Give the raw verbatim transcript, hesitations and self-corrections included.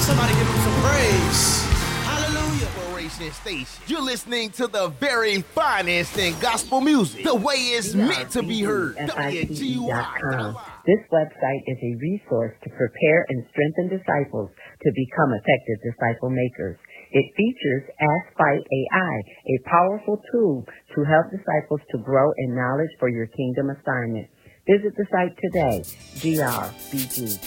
Somebody give him some praise. Hallelujah. Operation Station. You're listening to the very finest in gospel music, the way it's meant to be heard. W G Y. This website is a resource to prepare and strengthen disciples to become effective disciple makers. It features Ask Fight A I, a powerful tool to help disciples to grow in knowledge for your kingdom assignment. Visit the site today, G R B G.